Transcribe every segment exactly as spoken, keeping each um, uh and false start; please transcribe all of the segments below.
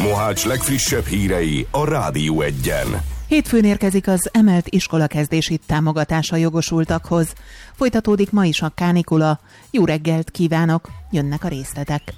Mohács legfrissebb hírei a Rádió Egyen. Hétfőn érkezik az emelt iskolakezdési támogatása jogosultakhoz. Folytatódik ma is a kánikula. Jó reggelt kívánok, jönnek a részletek.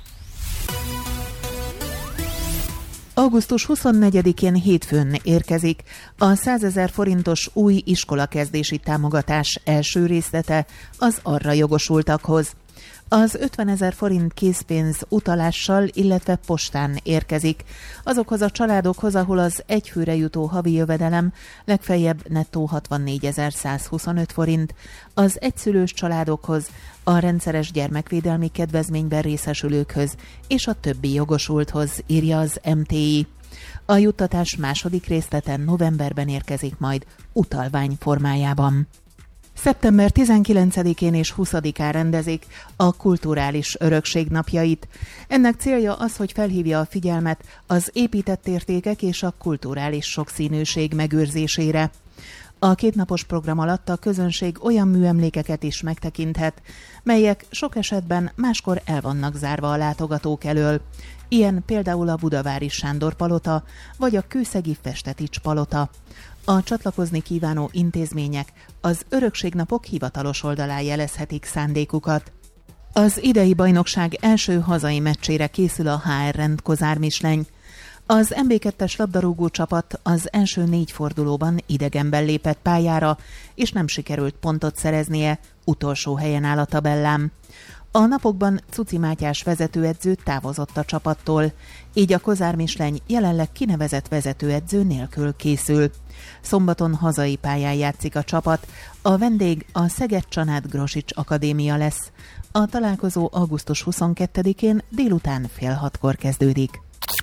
augusztus huszonnegyedikén hétfőn érkezik a százezer forintos új iskolakezdési támogatás első részlete az arra jogosultakhoz. Az ötvenezer forint készpénz utalással, illetve postán érkezik azokhoz a családokhoz, ahol az egyfőre jutó havi jövedelem legfeljebb nettó hatvannégyezer-százhuszonöt forint, az egyszülős családokhoz, a rendszeres gyermekvédelmi kedvezményben részesülőkhöz és a többi jogosulthoz, írja az em té i. A juttatás második részlete novemberben érkezik majd utalvány formájában. szeptember tizenkilencedikén és huszadikán rendezik a kulturális örökség napjait. Ennek célja az, hogy felhívja a figyelmet az épített értékek és a kulturális sokszínűség megőrzésére. A kétnapos program alatt a közönség olyan műemlékeket is megtekinthet, melyek sok esetben máskor el vannak zárva a látogatók elől. Ilyen például a budavári Sándor palota vagy a kőszegi Festetics palota. A csatlakozni kívánó intézmények az Örökségnapok hivatalos oldalán jelezhetik szándékukat. Az idei bajnokság első hazai meccsére készül a há er Rend Kozár Misleny. Az em bé kettes labdarúgó csapat az első négy fordulóban idegenben lépett pályára, és nem sikerült pontot szereznie, utolsó helyen áll a tabellán. A napokban Cuci Mátyás vezetőedző távozott a csapattól, így a Kozár Misleny jelenleg kinevezett vezetőedző nélkül készül. Szombaton hazai pályán játszik a csapat, a vendég a Szeged-Csanád-Grosics Akadémia lesz. A találkozó augusztus huszonkettedikén délután fél hatkor kezdődik.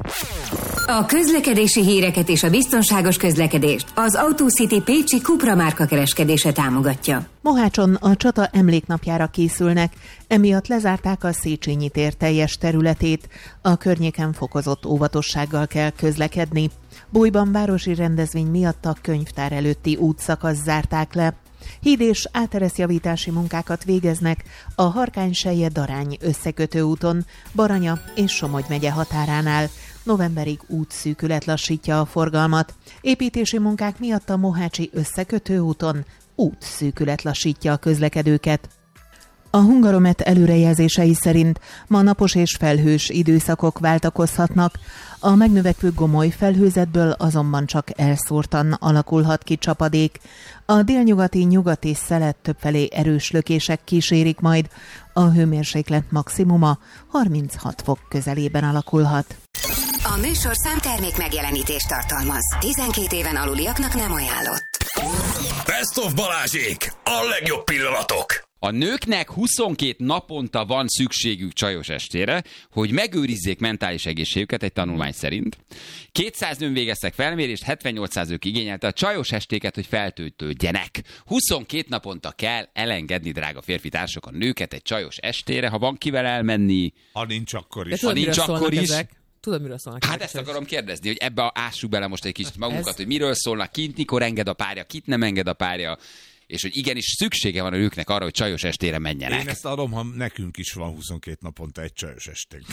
A közlekedési híreket és a biztonságos közlekedést az AutoCity Pécsi Cupra márka kereskedése támogatja. Mohácson a csata emléknapjára készülnek, emiatt lezárták a Széchenyi tér teljes területét, a környéken fokozott óvatossággal kell közlekedni. Bújban városi rendezvény miatt a könyvtár előtti útszakasz zárták le. Híd és átereszjavítási munkákat végeznek a Harkány-Selje-Darány összekötő úton, Baranya és Somogy megye határánál. Novemberig útszűkület lassítja a forgalmat. Építési munkák miatt a Mohácsi összekötő úton útszűkület lassítja a közlekedőket. A Hungaromet előrejelzései szerint ma napos és felhős időszakok váltakozhatnak, a megnövekvő gomoly felhőzetből azonban csak elszórtan alakulhat ki csapadék. A délnyugati, nyugati szelet többfelé erős lökések kísérik majd, a hőmérséklet maximuma harminchat fok közelében alakulhat. A műsorszám termék megjelenítést tartalmaz. tizenkét éven aluliaknak nem ajánlott. Best of Balázsék! A legjobb pillanatok! A nőknek huszonkét naponta van szükségük csajos estére, hogy megőrizzék mentális egészségüket egy tanulmány szerint. kétszáz nőn végeztek felmérést, hetvennyolcszázuk igényelte a csajos estéket, hogy feltöltődjenek. huszonkét naponta kell elengedni, drága férfi társak, a nőket egy csajos estére, ha van kivel elmenni. Ha nincs, akkor is. Ha nincs, akkor is. Ezek? Tudod, miről szólnak? Hát ezt akarom kérdezni, hogy ebbe ássuk bele most egy kicsit magunkat, Ez... hogy miről szólnak, kint mikor enged a párja, kit nem enged a párja, és hogy igenis szüksége van a nőknek arra, hogy csajos estére menjenek. Én ezt adom, ha nekünk is van huszonkét naponta egy csajos esténk.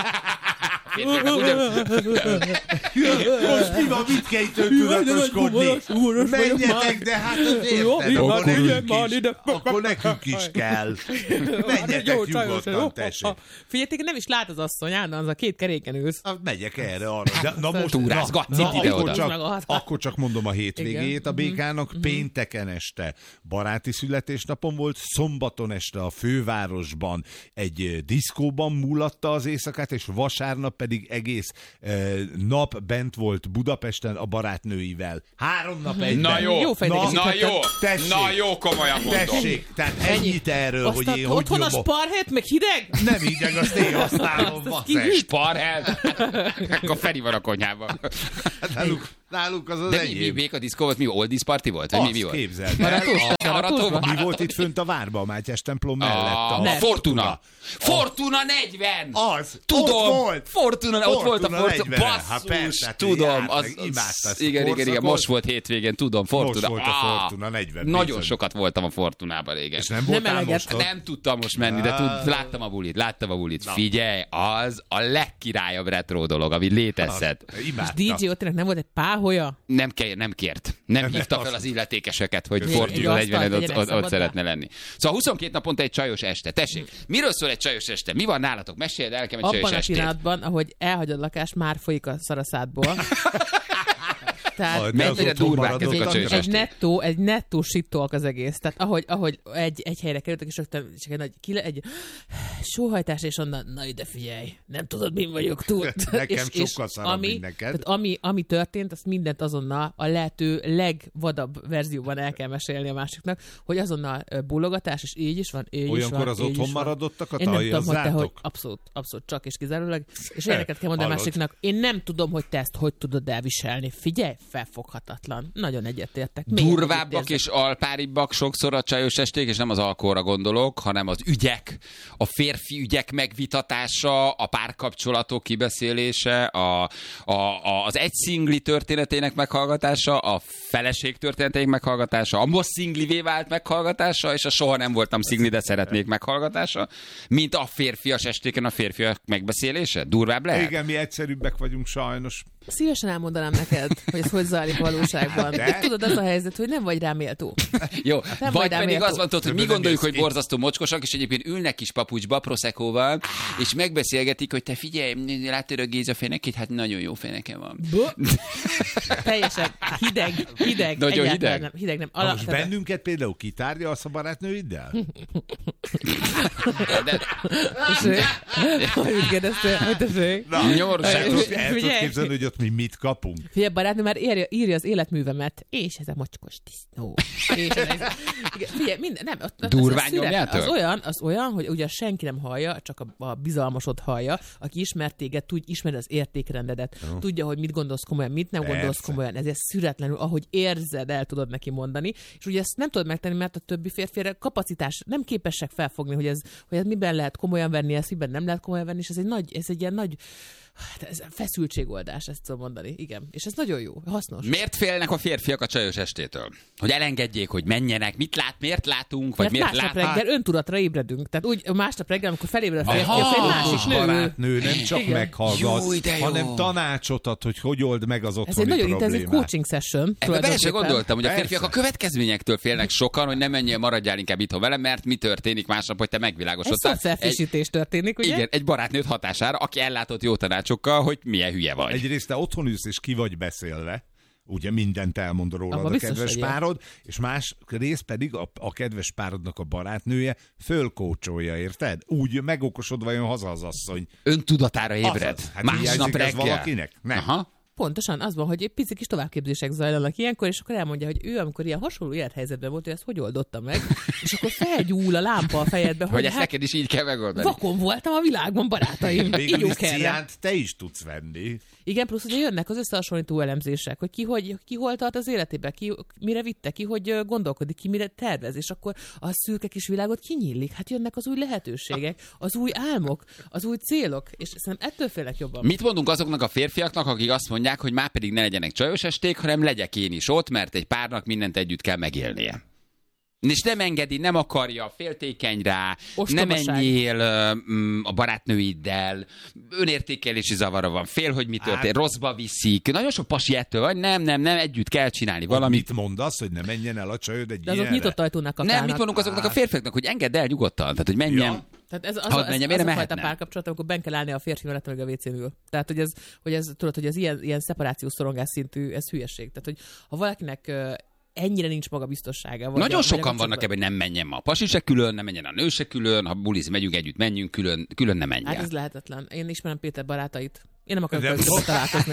Most mi van, mit kell itt tudatoskodni? Menjetek, de hát az érted, akkor nekünk is, akkor nekünk is kell. Menjetek nyugodtan, tessék. Figyeljetek, nem is lát az asszony, állandóan az a két keréken ülsz. Megyek erre arra. De, na most, túrázgatsz na, itt ide-oda. Csak, akkor csak mondom a hétvégét a békának. Pénteken este baráti születésnapon volt, szombaton este a fővárosban egy diszkóban múlatta az éjszakát, és vasárnap pedig egész eh, nap bent volt Budapesten a barátnőivel. Három nap egyben. Na jó, jó na, na jó, tessék, na jó, komolyan mondom. Tessék, tehát ennyit erről, Aztán hogy én hogy otthon a nyomom. sparhet, meg hideg? Nem hideg, azt én használom, vasszeg. Sparhel? Akkor Feri van a konyhában. Nálunk az az De mi, mi, enyém. még a diszkó volt? Mi, oldies party volt? Vagy mi, mi Azt volt? képzeld Maratós? el. Maratós? Mi volt itt fönt a várban, a Mátyás templom mellett? A, A a Fortuna. Fortuna negyven! Az! Tudom! Ott volt! Fortuna, ott volt a Fortuna Fortuna. negyven. Hát Basszus, persze, hát tudom. járt, Az, meg az, imádta ezt a igen, igen, igen, korszakot. most volt hétvégén, tudom, Fortuna. Most volt a Ah, Fortuna negyven. Nagyon bizony. sokat voltam a Fortunában régen. És nem voltál eleget. most ott? Nem tudtam most menni, de tud, láttam a bulit, láttam a bulit. Figyelj, az a legkirályabb retro dolog, ami létezhet. Imádta. dé dzsé ott tényleg nem volt egy páholya? Nem, ke- nem kért. Nem Nem, hívta nem, fel az- az illetékeseket, hogy Egy Fortuna asztalt negyven ott, legyenek ott, ott szabadra. szeretne lenni. Szóval huszonkettő naponta egy csajos este. Tessék, miről szól egy csajos este? Mi van nálatok? Meséld el nekem egy Abban csajos a estét. pillanatban, ahogy elhagyod a lakást, már folyik a szaraszádból. Tehát Ah, de mennyire az otthon durvák maradott ezek a annyira. csajos egy esték. nettó, egy nettó sittolk az egész. Tehát ahogy, ahogy egy, egy helyre kerültek, és rögtön csak egy nagy kile, egy sóhajtás, és onnan, na ide figyelj, nem tudod, min vagyok túl. Nekem és, sokkal és szarabb, ami, mint neked. tehát ami, ami történt, azt mindent azonnal a lehető legvadabb verzióban el kell mesélni a másiknak, hogy azonnal ö, bólogatás, és így is van, így is Olyankor van, az így otthon is van. maradottakat Én nem tudom, hogy te aljazzátok? hogy abszolút, abszolút csak és kizárólag. És ilyeneket kell mondani a Hallod? másiknak. Én nem tudom, hogy te ezt hogy tudod elviselni. Figyelj, felfoghatatlan. Nagyon egyetértek. Mélyen Durvábbak együtt és alpáribbak sokszor a csajos esték, és nem az alkoholra gondolok, hanem az ügyek, a férfi ügyek megvitatása, a párkapcsolatok kibeszélése, a, a, a, az egy szingli történetének meghallgatása, a feleség történetének meghallgatása, a most szinglivé vált meghallgatása, és a soha nem voltam szingli, de szeretnék meghallgatása, mint a férfias estéken a férfiak megbeszélése. Durvább lehet? Igen, mi egyszerűbbek vagyunk sajnos. Szívesen elmondanám neked, hogy ez hogy zajlik valóságban. De? De tudod, az a helyzet, hogy nem vagy rá méltó. Jó, Nem vagy vagy rá pedig méltó. az van, tudod, hogy mi Nem gondoljuk, néz hogy ki. borzasztó mocskosak, és egyébként ülnek kis papucsba, proszekóval, és megbeszélgetik, hogy te figyelj, látod a Géza fenekét? Hát nagyon jó feneke van. Teljesen hideg, hideg. Nagyon egyáltalán hideg? Nem, hideg nem. Na Ala, most tehát- bennünket például kitárgyalsz a barátnőiddel? De Tessék? Hogy úgy kérdeztél? Hogy tessék? Na, Nyomorúság. el tudod- el tudod Figyelj. képzelni, hogy ott mi mit kapunk? Figyelj, barátnő már írja, írja az életművemet, és ez a mocskos disznó. És ez, ez, igen, figyelj, minden, nem, ott, ott Durván az, a szület- nyomjátok? az olyan, az olyan, hogy ugye senki nem hallja, csak a, a bizalmasod hallja, aki ismer téged, tud, ismeri az értékrendedet, oh. tudja, hogy mit gondolsz komolyan, mit nem gondolsz Persze. komolyan, ezért szüretlenül, ahogy érzed, el tudod neki mondani, és ugye ezt nem tudod megtenni, mert a többi férfére kapacitás nem képesek felfogni, hogy ez, hogy ez miben lehet komolyan venni, ezt miben nem lehet komolyan venni, és ez egy nagy, ez egy ilyen nagy hát ez feszültségoldás, ezt tudom mondani, igen. És ez nagyon jó, hasznos. miért félnek a férfiak a csajos estétől? Hogy elengedjék, hogy menjenek, mit lát, miért látunk, vagy Mert miért másnap lát... reggel öntudatra ébredünk. Tehát úgy másnap reggel, amikor felébred a férfi, Aha. az egy másik És nő. barátnő nem csak Igen. meghallgat, Jó, de jó. hanem tanácsot ad, hogy hogy old meg az Ez egy otthoni nagyon intenzív problémát. coaching session. Ebbe bele se tulajdonképpen. gondoltam, hogy a Persze. férfiak a következményektől félnek sokan, hogy nem menjél, maradjál inkább itthon velem, mert mi történik másnap, hogy te Egy megvilágosodtál. szociálfrissítés történik, ugye? Igen, egy barátnőt hatására, aki ellátott jó tanácsokkal, hogy milyen hülye vagy. Egyrészt te otthon ülsz és ki vagy beszélve, ugye mindent elmond rólad Abba a biztos kedves vagy ilyen. párod, és más rész pedig a, a kedves párodnak a barátnője fölkócsolja, érted? Úgy megokosodva jön haza az asszony. Öntudatára ébred. Azaz. Hát Másnap hiányzik ez reggel. valakinek? Nem. Aha. Pontosan, az van, hogy egy pici kis továbbképzések zajlanak ilyenkor, és akkor elmondja, hogy ő, amikor ilyen hasonló élethelyzetben volt, hogy ezt hogy oldotta meg, és akkor felgyúl a lámpa a fejedbe, hogy, Hogy ezt hát neked is így kell megoldani. vakon voltam a világban, barátaim. Végül is Ígyunk erre. ciánt te is tudsz venni. Igen, plusz ugye jönnek az összehasonlító elemzések, hogy ki, hogy, ki hol tart az életében, ki mire vitte, ki hogy ö, gondolkodik, ki mire tervez, és akkor a szürke kis világot kinyílik. Hát jönnek az új lehetőségek, az új álmok, az új célok, és szerintem ettől félek jobban. Mit mondunk azoknak a férfiaknak, akik azt mondják, hogy már pedig ne legyenek csajos esték, hanem legyek én is ott, mert egy párnak mindent együtt kell megélnie. És nem engedi, nem akarja, féltékeny rá, nem Ostobaság. menjél um, a barátnőiddel, önértékelési zavara van, fél, hogy mi történt, Hát- rosszba viszik. Nagyon sok pasi ettől vagy, nem, nem, nem, együtt kell csinálni Valamit valamit. mondasz, hogy ne menjen el a csajod egy De azok ilyenre? nyitott ajtónak Nem, kakálnak. mit mondunk azoknak a férfiaknak, hogy engedd el nyugodtan, tehát hogy menjen. Ja. Tehát ez az, Ha az, ott az, menjem, az, én a nem fajta mehetnem. párkapcsolat, amikor ben kell állni a férfi mellett, meg a vécén ül. Tehát, hogy ez, hogy ez, tudod, hogy az ilyen, ilyen szeparációs szorongás szintű, ez hülyeség. Tehát, hogy ha valakinek ö, ennyire nincs magabiztossága. Vagy Nagyon a, sokan vagy a vannak ebben, kapcsolatban- hogy nem menjen ma a pasi se külön, nem menjen a nő se külön, ha bulizni megyünk együtt, menjünk külön, külön nem menjen. Hát ez lehetetlen. Én ismerem Péter barátait. Én nem akarok közben találkozni.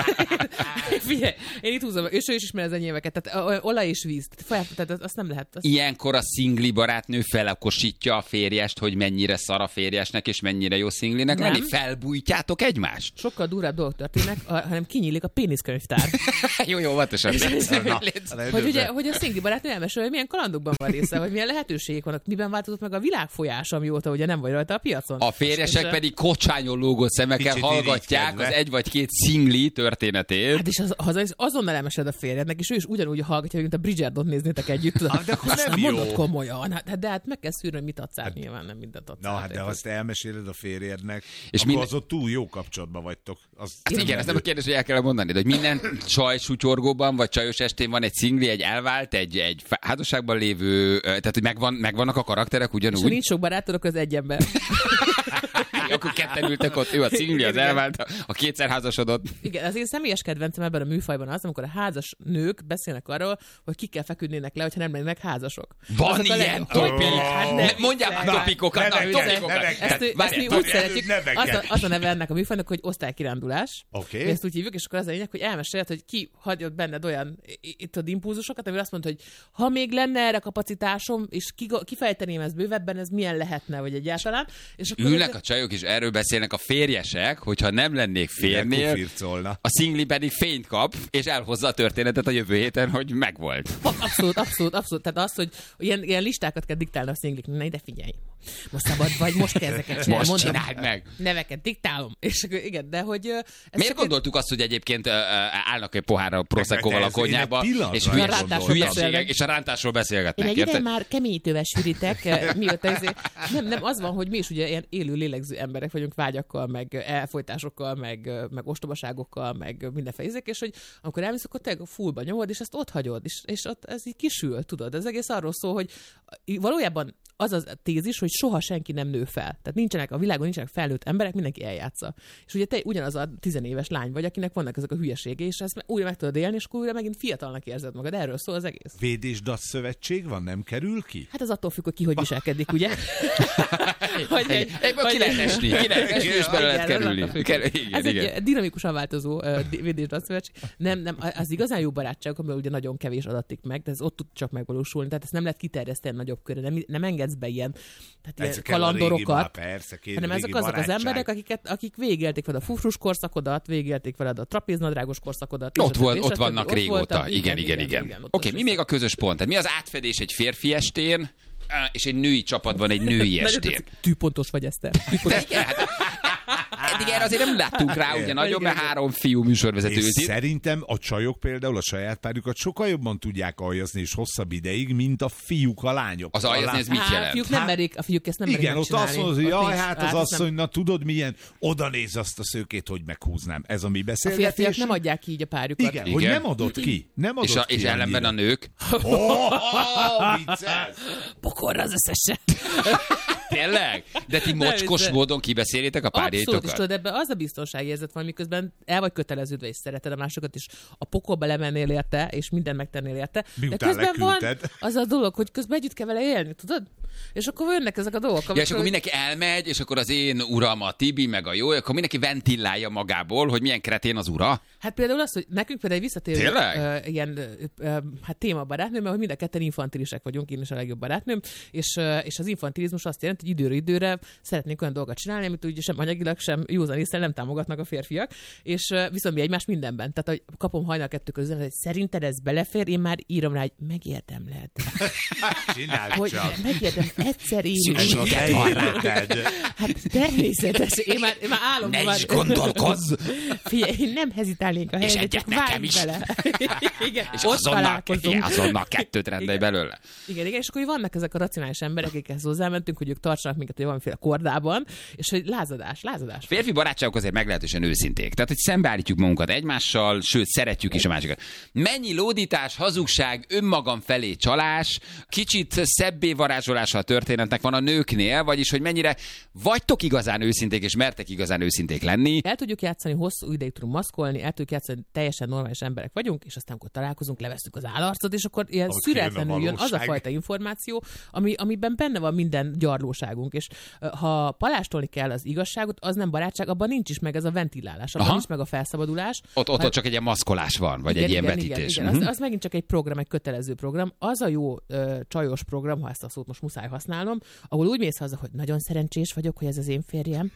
Figyelj, én itt húzom, és ő is ismer az enyémeket, tehát olaj és víz, tehát, tehát azt nem lehet. Azt... Ilyenkor a szingli barátnő felakosítja a férjest, hogy mennyire szar a férjesnek, és mennyire jó szinglinek lenni? Felbújtjátok egymást? Sokkal durvább dolgok történnek, hanem kinyílik a péniszkönyvtár. jó, jó, óvatosan. hogy, ugye, hogy a szingli barátnő elmesél, hogy milyen kalandokban van része, hogy milyen lehetőségek vannak, miben változott meg a világ folyása, amióta ugye nem vagy rajta a piacon. A férjesek és, pedig kocsányon lógó szemekkel Kicsit hallgatják az egy vagy két szingli történetét. Hát és az, az, azonnal elmesed a férjednek, és ő is ugyanúgy hallgatja, mint a Bridgerton néznétek együtt. Tudod, ah, de akkor nem nem jó. Mondod komolyan. Hát, de hát meg kell szűrni, hogy mit adsz át, hát, nyilván nem mindent adsz Na, át, hát de hát, azt elmeséled a férjednek, és akkor minden... azon túl jó kapcsolatban vagytok. Az hát igen, ez nem a kérdés, hogy el kell mondani, de hogy minden csaj sutyorgóban, vagy csajos estén van egy szingli, egy elvált, egy, egy házasságban lévő, tehát hogy megvan, megvannak a karakterek ugyanúgy. És ha nincs sok barátod, az egy ember. Akkor ketten ültek ott, ő a szingli, az elvált, a kétszer házasodott. Igen, az én személyes kedvencem ebben a műfajban az, amikor a házas nők beszélnek arról, hogy kikkel feküdnének le, hogyha nem lennének házasok. Van Azok ilyen topik! Mondják a topikokat, a topikokat. Ezt mi úgy szeretjük, az a neve ennek a műfajnak, hogy osztálykirándulás. Okay. Ezt úgy hívjuk, és akkor az a lényeg, hogy elmeséled, hogy ki hagyott benned olyan itt a impulzusokat, amire azt mondta, hogy ha még lenne erre kapacitásom, és kifejteném ezt bővebben, ez milyen lehetne, vagy egyáltalán. És akkor ülnek a csajok, és erről beszélnek a férjesek, hogyha nem lennék férnél, a szingli pedig fényt kap, és elhozza a történetet a jövő héten, hogy megvolt. Abszolút, abszolút, abszolút. Tehát az, hogy ilyen, ilyen listákat kell diktálni a szingliknek. Na, de figyelj, most szabad vagy, most kell ezeket csinálni. Most csináld meg. Neveket diktálom. És akkor igen, de hogy... Miért gondoltuk egy... azt, hogy egyébként uh, állnak egy pohárra Proseccoval a konyhába, és a hülyeségek, és a rántásról beszélgetnek. Én egy ide már keményítővel sűrítek, mióta ezért... Nem, nem, az van, hogy mi is ugye ilyen élő lélegző emberek vagyunk, vágyakkal, meg elfolytásokkal, meg, meg ostobaságokkal, meg mindenféle ízek, és hogy amikor elmész, akkor te fullba nyomod, és ezt ott hagyod, és, és ott ez így kisül, tudod. Ez egész arról szól, hogy valójában az a tézis, hogy soha senki nem nő fel. Tehát nincsenek a világon, nincsenek felnőtt emberek, mindenki eljátsza. És ugye te ugyanaz a tizenéves lány vagy, akinek vannak ezek a hülyeségei, és ezt újra meg tudod élni, és akkor újra megint fiatalnak érzed magad. Erről szól az egész. Védésdac szövetség van, nem kerül ki? Hát az attól függ, hogy ki hogy viselkedik, ugye? hogy egy, egy, ki lehet esni, ki lehet esni, és bele lehet kerülni. Ez egy dinamikusan változó védésdac szövetség. Nem, nem, az igazán jó barátságok, amivel ugye nagyon kevés adatik meg, de ez ott tud csak megvalósulni. Tehát ezt nem lehet kiterjeszteni nagyobb körre, nem, nem engedsz be ilyen, tehát ilyen kalandorokat, persze, hanem ezek azok barátság. az emberek, akiket, akik végigélték veled a fufrus korszakodat, végigélték veled a trapéznadrágos korszakodat. Ott, volt, ott vannak régóta, igen, igen, igen. Oké, mi még a közös pont? Tehát mi az átfedés egy férfi estén, és egy női csapatban egy női estén? Tűpontos vagy, Eszter. Eddig erre azért nem láttunk rá, ugye nagyon, mert három fiú műsorvezető ült. Szerintem a csajok például a saját párjukat sokkal jobban tudják aljazni és hosszabb ideig, mint a fiúk a lányok. Az aljazni ez mit jelent? A fiúk nem merik, a fiúk ezt nem merik igen, ott azt mondod, hogy jaj, hát az asszony, na tudod milyen, oda néz azt a szőkét, hogy meghúznám. Ez a mi beszélgetés. A férfiak nem adják ki így a párjukat. Igen, igen. Hogy nem adott ki. Nem adott és, a, ki és ellenben a nők? Ó, oh, vicces! Pokorra az összesen. Tényleg? De ti mocskos nem, módon kibeszélitek a párjaitokat? Abszolút, és tudod, ebben az a biztonságérzet van, miközben el vagy köteleződve, és szereted a másokat, és a pokolba lemennél érte, és mindent megtennél érte. Miután de közben leküldted. van az a dolog, hogy közben együtt kell vele élni, tudod? És akkor jönnek ezek a dolgok. Ja, és akkor mindenki elmegy, és akkor az én uram a Tibi, meg a jó, akkor mindenki ventillálja magából, hogy milyen kretén az ura. Hát például az, hogy nekünk például egy visszatérő uh, ilyen uh, hát téma barátnőm, mert hogy mind a ketten infantilisek vagyunk, én is a legjobb barátnőm, és, uh, és az infantilizmus azt jelenti, hogy időről időre szeretnénk olyan dolgokat csinálni, amit ugye sem anyagilag, sem józanésszel nem támogatnak a férfiak, és uh, viszont mi egymás mindenben. Tehát, hogy kapom hajnal kettő közben, hogy szerinted ez belefér, én már írom rá, hogy megérdemled. Csináld hogy csak. Megérdem, egyszer én. Hát természetes, én már, én már állom. Ne már, is gondolkozz! Figyelj, én nem hezitálnék a helyre, csak vágj bele. Igen, és ott azonnal, találkozunk. azonnal kettőt rendelj belőle. Igen, igen, és akkor vannak ezek a racionális emberek, akikhez hozzámentünk, hogy ők tartsanak minket, hogy valamiféle kordában, és hogy lázadás, lázadás. Férfi barátságok azért meglehetősen őszinték. Tehát, hogy szembeállítjuk magunkat egymással, sőt, szeretjük is a másikat. Mennyi lódítás, hazugság, önmagam felé csalás, kicsit szebbé varázsolás hatása a történetnek van a nőknél, vagyis hogy mennyire vagytok igazán őszinték, és mertek igazán őszinték lenni. El tudjuk játszani, hosszú ideig tudunk maszkolni, el tudjuk játszani, teljesen normális emberek vagyunk, és aztán amikor találkozunk, levesszük az állarcot, és akkor ilyen Ott szüretlenül jön az a fajta információ, ami, amiben benne van minden gyarlóságunk. És ha palástolni kell az igazságot, az nem barátság, abban nincs is meg ez a ventilálás, abban Aha. nincs meg a felszabadulás. Ott, ott, ott csak egy ilyen maszkolás van, vagy igen, egy ilyen igen, vetítés. Igen, igen. Az, az megint csak egy program, egy kötelező program. Az a jó ö, csajos program, ha ezt a szót most muszáj használnom, ahol úgy mész haza, hogy nagyon szerencsés vagyok, hogy ez az én férjem.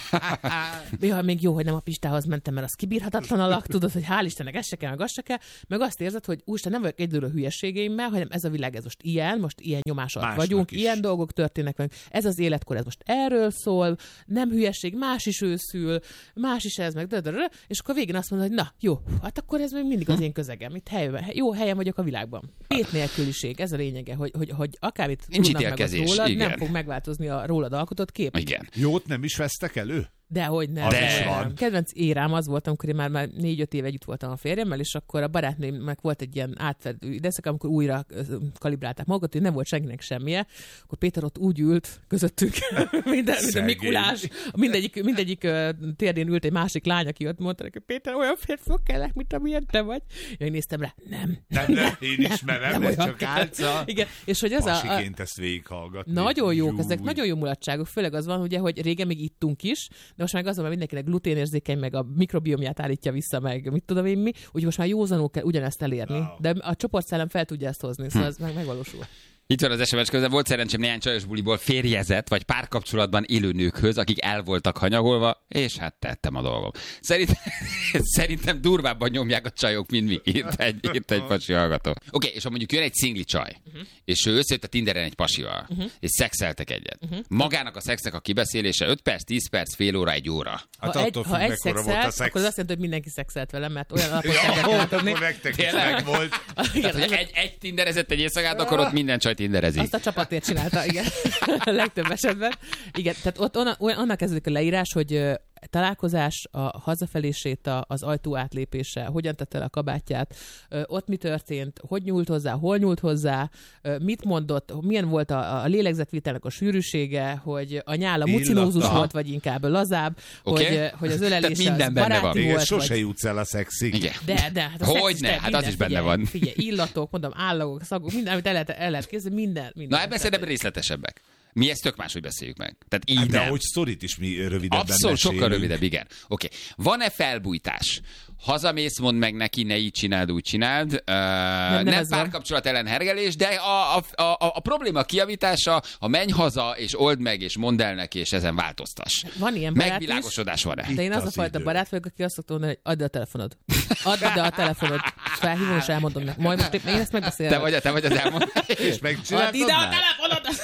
Ja, még jó, hogy nem a Pistához mentem, mert az kibírhatatlan alak, tudod, hogy hál' Istennek ez se kell, meg az se kell, meg azt érzed, hogy úristen, nem vagyok egyedül a hülyeségeimmel, hanem ez a világ, ez most ilyen, most ilyen nyomás alatt vagyunk, is. Ilyen dolgok történnek velünk, ez az életkor, ez most erről szól, nem hülyeség, más is őszül, más is ez, meg dödörö, és akkor végén azt mondod, hogy na, jó, hát akkor ez még mindig az én közegem, itt helyben, jó helyen vagyok a világban. Tét nélküliség, ez a lényege, hogy, hogy, hogy akármit tudnak meg rólad, igen. Nem fog megváltozni a rólad alkotott kép. Igen. Jót nem is vesztek elő? Dehogy nem. De. nem. Kedvenc érám az volt, amikor én már, már négy-öt éve együtt voltam a férjemmel, és akkor a barátnőmnek volt egy ilyen átfedő időszak, amikor újra kalibrálták magukat, hogy nem volt senkinek semmije, akkor Péter ott úgy ült közöttük, minden, minden Mikulás, mindegyik, mindegyik uh, térdén ült egy másik lány, aki ott mondta neki, Péter, olyan férfiak kellek, mint amilyen te vagy. Én néztem rá, nem. Nem, nem, én ismerem, nem ez csak álca. Igen, és hogy az a, a... ezt végighallgatni. Nagyon jók, ezek nagyon jó mulatságok, főleg az van, ugye, hogy régen még ittunk is, de most már az van, mert mindenkinek gluténérzékeny, meg a mikrobiomját állítja vissza, meg mit tudom én mi, úgyhogy most már józanul kell ugyanezt elérni. Oh. De a csoportszellem fel tudja ezt hozni, szóval ez meg megvalósul. Itt van az es em es közben, volt szerencsém néhány csajos buliból férjezett, vagy párkapcsolatban élő nőkhöz, akik el voltak hanyagolva, és hát tettem a dolgom. Szerintem, szerintem durvábban nyomják a csajok, mint mi. Itt egy, itt egy pasi hallgató. Oké, okay, és ha mondjuk jön egy szingli csaj, uh-huh. és ő összejött a Tinderen egy pasival, uh-huh. és szexeltek egyet. Uh-huh. Magának a szexnek a kibeszélése öt perc, tíz perc, fél óra, egy óra. Hát ha egy, ha egy szexelt, szex. Akkor az azt jelenti, hogy mindenki szexelt velem, mert olyan alapot akkor nektek is meg volt. Tehát, hogy egy, egy tinderezett egy éjszakát, akkor ott minden csaj tinderezik. Azt a csapatért csinálta, igen. A legtöbb esetben. Igen, tehát ott onna, onnan kezdődik a leírás, hogy találkozás, a hazafelé séta, az ajtó átlépése, hogyan tette le a kabátját, ott mi történt, hogy nyúlt hozzá, hol nyúlt hozzá, mit mondott, milyen volt a, a lélegzetvételnek a sűrűsége, hogy a nyála mucinózus volt, vagy inkább lazább, okay. hogy, hogy az ölelése az baráti volt. Sose vagy... jutsz el a szexig. Igen. De, de. Hát hogy ne? Hát az is benne figyelj, van. Figyelj, illatok, mondom, állagok, szagok, minden, amit el lehet, el lehet készíteni, minden, minden. Na ebben szerintem részletesebbek. Mi ezt tök máshogy beszéljük meg. Tehát így hát de nem. hogy sztorit is mi rövidebben Abszolút, mesélünk. sokkal rövidebb, igen. Oké. Okay. Van-e felbújtás? Hazamész, mondd meg neki, ne így csináld, úgy csináld. Uh, nem nem párkapcsolat ellen hergelés, de a, a, a, a probléma kijavítása, a menj haza, és old meg, és mondd el neki, és ezen változtass. Van ilyen barát megvilágosodás van-e? De én az, az a fajta idő. barát vagyok, aki azt szokta mondani, hogy add a telefonod. Add ide a telefonod. És felhívom, és elmondom neki. Majd most én ezt megbeszélem. Te vagy, te vagy az elmond. És megcsináltad. Add ide a telefonod!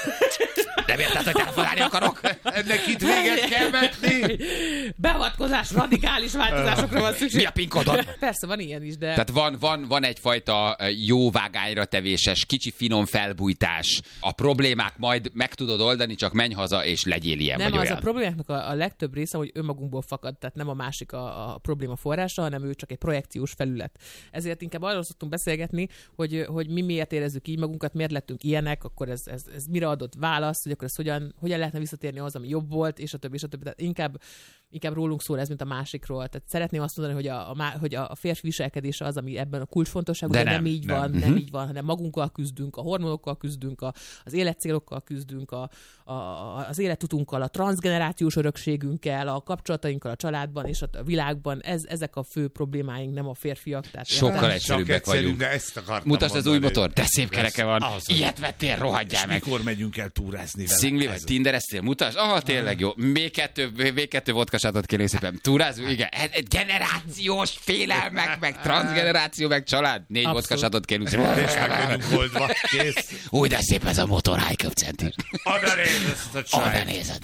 Nem érted, hogy telefonálni akarok? Ennek itt véget kell vetni. Beavatkozás, radikális változásokra van szükség. Mi a pinkodon? Persze, van ilyen is, de... Tehát van, van, van egyfajta jó vágányra tevéses, kicsi finom felbújtás. A problémák majd meg tudod oldani, csak menj haza, és legyél ilyen nem, vagy az olyan. A problémáknak a, a legtöbb része, hogy önmagunkból fakad, tehát nem a másik a, a probléma forrása, hanem ő csak egy projekciós felület. Ezért inkább arról szoktunk beszélgetni, hogy, hogy mi miért érezzük így magunkat, miért lettünk ilyenek, akkor ez, ez, ez mire adott választ, hogy akkor ez hogyan, hogyan lehetne visszatérni az, ami jobb volt, és a többi, és a többi. Tehát inkább, inkább rólunk szól ez, mint a másikról. Tehát szeretném azt mondani, hogy a, a, hogy a férfi viselkedése az, ami ebben a kulcsfontosságú, de, de nem, nem így nem. van, nem uh-huh. így van, hanem magunkkal küzdünk, a hormonokkal küzdünk, a, az életcélokkal küzdünk, a, a, az életutunkkal, a transzgenerációs örökségünkkel, a kapcsolatainkkal a családban és a világban. Ez, ezek a fő problémáink, nem a férfiak. Tehát sokkal egyszerűbbek vagyunk. De ezt akartam mutasd az új motor, de szép kereke van. Az ilyet vettél, rohadjál meg. Mikor megyünk el túrázni vele? Szingli vagy tindereztél, mutasd. Aha, tényleg jó. Még kettő, még kettő vodkasátot kérlek szépen. Túrázunk, igen. Generációs félelmek, meg transzgeneráció, meg család. Négy vodkasátot kérlek szépen. És meg oldva. Kész. Új, de szép ez a motor, high köpcentis. Oda nézd ezt a csaj. Oda nézed.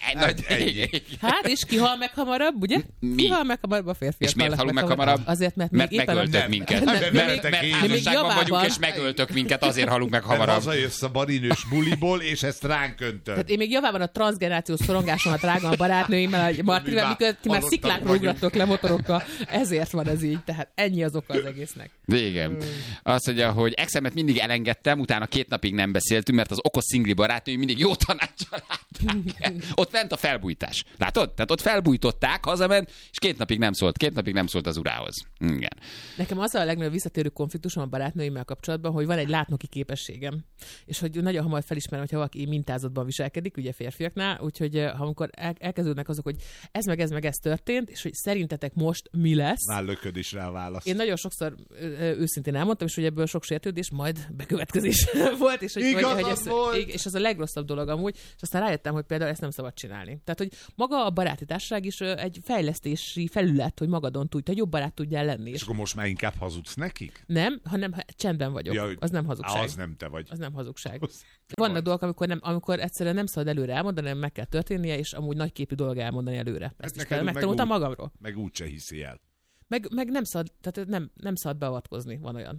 Hát, és ki hal meg hamarabb, ugye? Ki hal meg hamarabb a férfiak. És miért halunk meg hamarabb? Azért, mert, mert megöltök minket. Mert házasságban vagyunk, és megöltök minket, azért halunk meg hamarabb. Mert hazajössz a barinős buliból, és ezt ránk öntöd. Tehát én még javában a transzgenerációs szorongásomat rágom a barátnőimmel, a ti már, mikor, ti már sziklákra ugratok le motorokkal, ezért van ez így, tehát ennyi az oka az egésznek. Igen. Hmm. Azt mondja, hogy exemet mindig elengedtem, utána két napig nem beszéltünk, mert az okos szingli barátnői mindig jó tanáccsal látták. Ott fent a felbújtás. Látod? Tehát ott felbújtották, hazament, és két napig nem szólt. Két napig nem szólt az urához. Igen. Nekem az a legnagyobb visszatérő konfliktusom a barátnőimmel kapcsolatban, hogy van egy látnoki képességem, és hogy nagyon hamar felismerem, hogyha valaki mintázatban viselkedik, ugye férfiaknál, úgyhogy ha amikor el, elkezdődnek azok, hogy ez meg ez meg ez történt, és hogy szerintetek most mi lesz. Már lököd is rá a választ. Én nagyon sokszor őszintén elmondtam, és hogy ebből sok sértődés, majd bekövetkezés volt, és, hogy, hogy, hogy ez, volt. és ez a legrosszabb dolog amúgy, és aztán rájöttem, hogy például ezt nem szabad csinálni. Tehát, hogy maga a baráti társaság is egy fejlesztési felület, hogy magadon tudj, hogy jobb barát tudjál lenni. És akkor most már inkább hazudsz nekik? Nem, hanem csendben vagyok. Ja, az nem hazugság. Az nem te vagy. Az nem hazugság. Vannak dolgok, amikor, nem, amikor egyszerűen nem szabad előre elmondani, hanem meg kell történnie, és amúgy nagyképű dolog elmondani előre. Ezt is megtanultam meg magamról. Meg úgyse hiszi el. Meg, meg nem szabad, tehát nem, nem szabad beavatkozni, van olyan.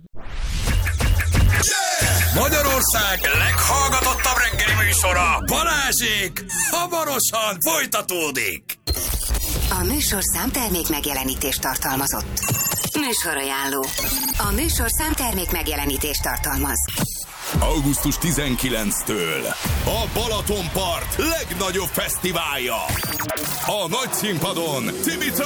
Magyarország leghallgatottabb reggeli műsora, Balázsék, hamarosan folytatódik. A műsor számtermék megjelenítést tartalmazott. Műsorajánló. A műsor számtermék megjelenítést tartalmaz. augusztus tizenkilencedikétől a Balatonpart legnagyobb fesztiválja. A nagy színpadon Cimica